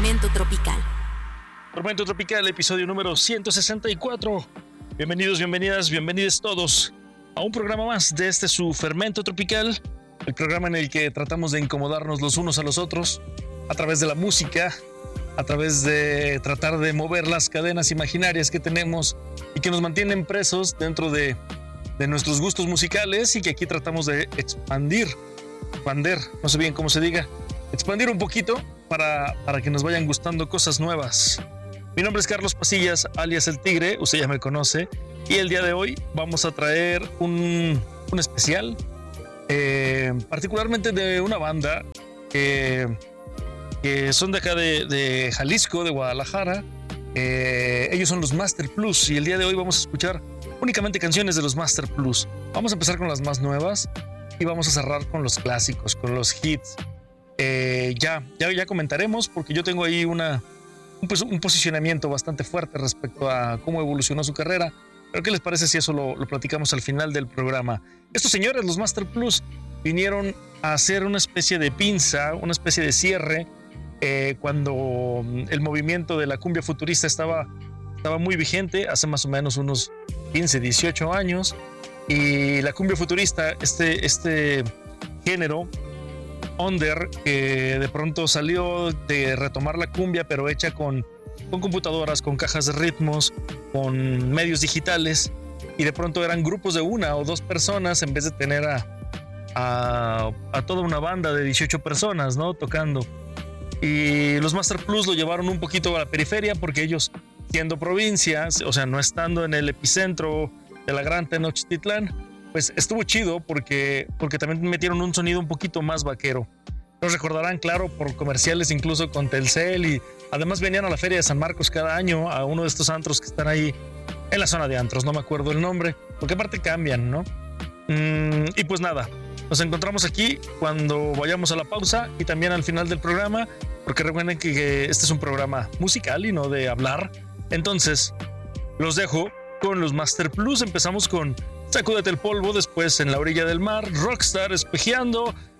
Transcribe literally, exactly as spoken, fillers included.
Fermento Tropical. Fermento Tropical, episodio número ciento sesenta y cuatro. Bienvenidos, bienvenidas, bienvenidos todos a un programa más de este su Fermento Tropical, el programa en el que tratamos de incomodarnos los unos a los otros a través de la música, a través de tratar de mover las cadenas imaginarias que tenemos y que nos mantienen presos dentro de, de nuestros gustos musicales, y que aquí tratamos de expandir, expander, no sé bien cómo se diga, expandir un poquito para, para que nos vayan gustando cosas nuevas. Mi nombre es Carlos Pasillas, alias El Tigre, usted ya me conoce, y el día de hoy vamos a traer un, un especial, eh, particularmente de una banda que, que son de acá de, de Jalisco, de Guadalajara. Eh, ellos son los Master Plus, y el día de hoy vamos a escuchar únicamente canciones de los Master Plus. Vamos a empezar con las más nuevas y vamos a cerrar con los clásicos, con los hits. Eh, ya, ya, ya comentaremos, porque yo tengo ahí una... Un, un posicionamiento bastante fuerte respecto a cómo evolucionó su carrera. Pero ¿qué les parece si eso lo, lo platicamos al final del programa? Estos señores, los Master Plus, vinieron a hacer una especie de pinza, una especie de cierre, eh, cuando el movimiento de la cumbia futurista estaba, estaba muy vigente, hace más o menos unos quince, dieciocho años. Y la cumbia futurista, este, este género under, que de pronto salió de retomar la cumbia, pero hecha con, con computadoras, con cajas de ritmos, con medios digitales, y de pronto eran grupos de una o dos personas en vez de tener a, a, a toda una banda de dieciocho personas, ¿no?, tocando. Y los Master Plus lo llevaron un poquito a la periferia, porque ellos, siendo provincias, o sea, no estando en el epicentro de la gran Tenochtitlán, pues estuvo chido porque, porque también metieron un sonido un poquito más vaquero. Los recordarán, claro, por comerciales incluso con Telcel, y además venían a la Feria de San Marcos cada año, a uno de estos antros que están ahí en la zona de antros, no me acuerdo el nombre, porque aparte cambian, ¿no? Mm, y pues nada, nos encontramos aquí cuando vayamos a la pausa y también al final del programa, porque recuerden que, que este es un programa musical y no de hablar. Entonces, los dejo con los Master Plus. Empezamos con Sacúdete el polvo, después En la orilla del mar, Rockstar, Espejeando,